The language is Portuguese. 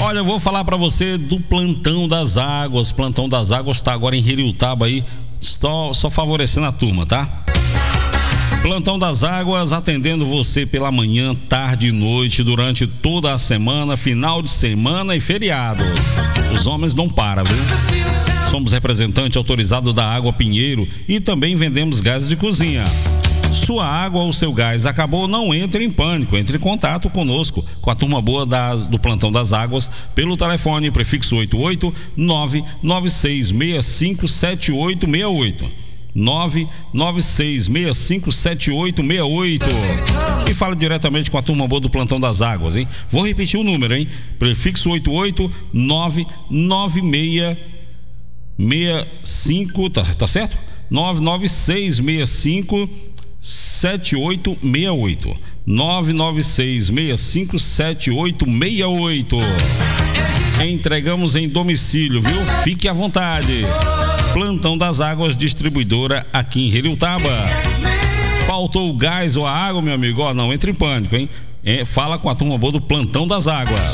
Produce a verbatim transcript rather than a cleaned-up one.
Olha, eu vou falar para você do Plantão das Águas. Plantão das Águas está agora em Heriutaba aí, só, só favorecendo a turma, tá? Plantão das Águas, atendendo você pela manhã, tarde e noite, durante toda a semana, final de semana e feriados. Os homens não param, viu? Somos representante autorizado da Água Pinheiro e também vendemos gás de cozinha. Sua água ou seu gás acabou, não entre em pânico. Entre em contato conosco, com a turma boa das, do Plantão das Águas, pelo telefone prefixo oito oito nove nove seis seis cinco sete oito seis oito. nove nove seis seis cinco sete oito seis oito. E fala diretamente com a turma boa do Plantão das Águas, hein? Vou repetir o número, hein? Prefixo oito oito nove nove seis seis cinco, tá, tá certo? nove nove seis seis cinco sete oito seis oito. nove nove seis seis cinco sete oito seis oito. Entregamos em domicílio, viu? Fique à vontade. Plantão das Águas, distribuidora aqui em Heriutaba. Faltou o gás ou a água, meu amigo? Ó, não entre em pânico, hein? É, fala com a turma boa do Plantão das Águas.